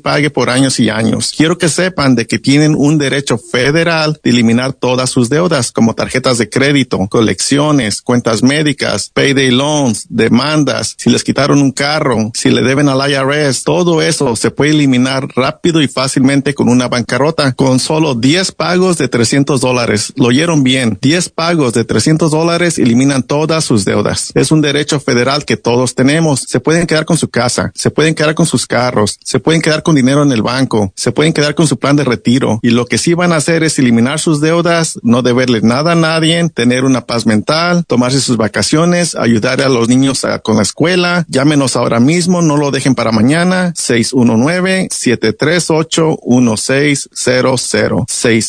pague por años y años. Quiero que sepan de que tienen un derecho federal de eliminar todas sus deudas, como tarjetas de crédito, colecciones, cuentas médicas, payday loans, demandas, si les quitaron un carro, si le deben al IRS. Todo eso se puede eliminar rápido y fácilmente con una bancarrota, con solo 10 pagos de $300. Lo oyeron bien. 10 pagos de $300 eliminan todas sus deudas. Es un derecho federal que todos tenemos. Se pueden quedar con su casa, se pueden quedar con sus carros, se pueden quedar con dinero en el banco, se pueden quedar con su plan de retiro. Y lo que sí van a hacer es eliminar sus deudas, no deberle nada a nadie, tener una paz mental, tomarse sus vacaciones, ayudar a los niños con la escuela. Llámenos ahora mismo, no lo dejen para mañana. 619-738-1600.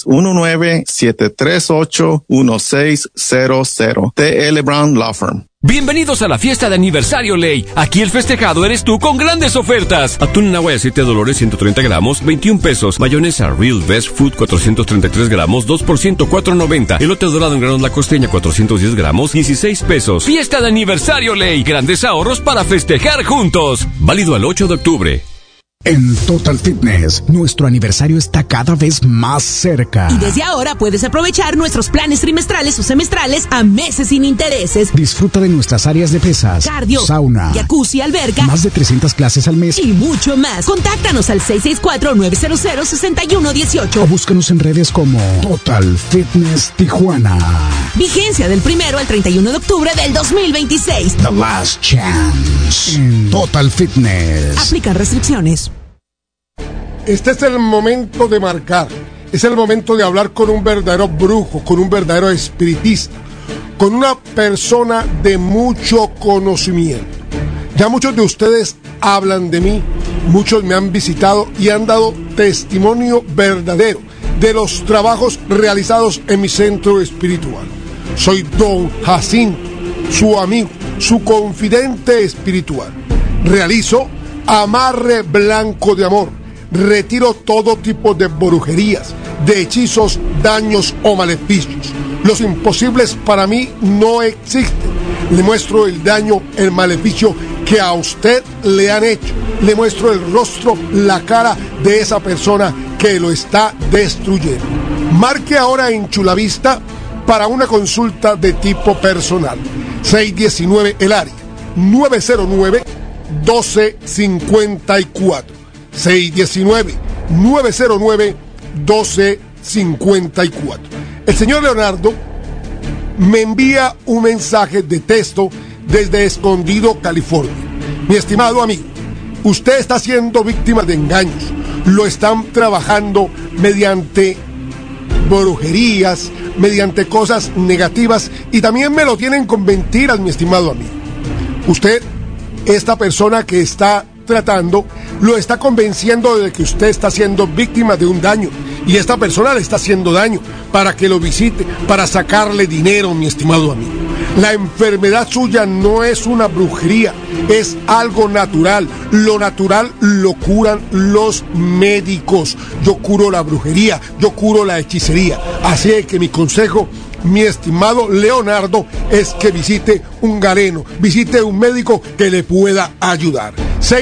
619-738-1600. TL Brown Law Firm. Bienvenidos a la fiesta de aniversario Ley. Aquí el festejado eres tú con grandes ofertas. Atún en agua y aceite de Dolores 130 gramos, 21 pesos. Mayonesa Real Best Food 433 gramos, 2 por $4.90. Elote dorado en granos La Costeña 410 gramos, 16 pesos. Fiesta de aniversario Ley. Grandes ahorros para festejar juntos. Válido al 8 de octubre. En Total Fitness, nuestro aniversario está cada vez más cerca. Y desde ahora puedes aprovechar nuestros planes trimestrales o semestrales a meses sin intereses. Disfruta de nuestras áreas de pesas, cardio, sauna, jacuzzi, alberca, más de 300 clases al mes y mucho más. Contáctanos al 664-900-6118 o búscanos en redes como Total Fitness Tijuana. Vigencia del 1 al 31 de octubre del 2026. The last chance en Total Fitness. Aplican restricciones. Este es el momento de marcar, es el momento de hablar con un verdadero brujo, con un verdadero espiritista, con una persona de mucho conocimiento. Ya muchos de ustedes hablan de mí, muchos me han visitado y han dado testimonio verdadero de los trabajos realizados en mi centro espiritual. Soy Don Jacinto, su amigo, su confidente espiritual. Realizo amarre blanco de amor. Retiro todo tipo de brujerías, de hechizos, daños o maleficios. Los imposibles para mí no existen. Le muestro el daño, el maleficio que a usted le han hecho. Le muestro el rostro, la cara de esa persona que lo está destruyendo. Marque ahora en Chulavista para una consulta de tipo personal. 619 el área, 909-1254. 619-909-1254. El señor Leonardo me envía un mensaje de texto desde Escondido, California. Mi estimado amigo, usted está siendo víctima de engaños. Lo están trabajando mediante brujerías, mediante cosas negativas y también me lo tienen con mentiras, mi estimado amigo. Usted, esta persona que está tratando, lo está convenciendo de que usted está siendo víctima de un daño y esta persona le está haciendo daño para que lo visite, para sacarle dinero, mi estimado amigo. La enfermedad suya no es una brujería, es algo natural. Lo natural lo curan los médicos. Yo curo la brujería, yo curo la hechicería. Así que mi consejo, mi estimado Leonardo, es que visite un galeno, visite un médico que le pueda ayudar.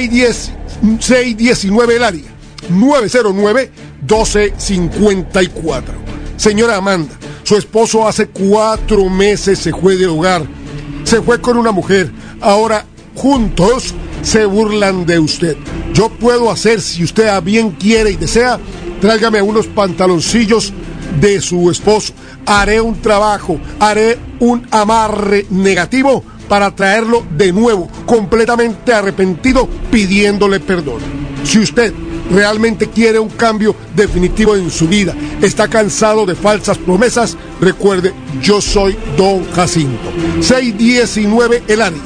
619 el área, 909-1254. Señora Amanda, su esposo hace 4 meses se fue del hogar, se fue con una mujer, ahora juntos se burlan de usted. Yo puedo hacer, si usted a bien quiere y desea, tráigame unos pantaloncillos de su esposo, haré un trabajo, haré un amarre negativo para traerlo de nuevo, completamente arrepentido, pidiéndole perdón. Si usted realmente quiere un cambio definitivo en su vida, está cansado de falsas promesas, recuerde, yo soy Don Jacinto. 619 el área,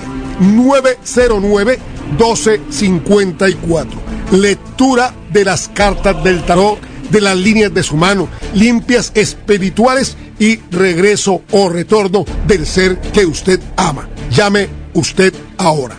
909-1254. Lectura de las cartas del tarot, de las líneas de su mano, limpias espirituales y regreso o retorno del ser que usted ama. Llame usted ahora.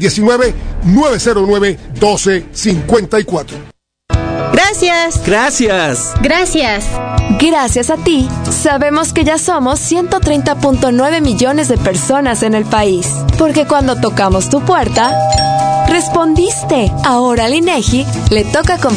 619-909-1254. Gracias. Gracias. Gracias. Gracias a ti, sabemos que ya somos 130.9 millones de personas en el país. Porque cuando tocamos tu puerta, respondiste. Ahora al INEGI le toca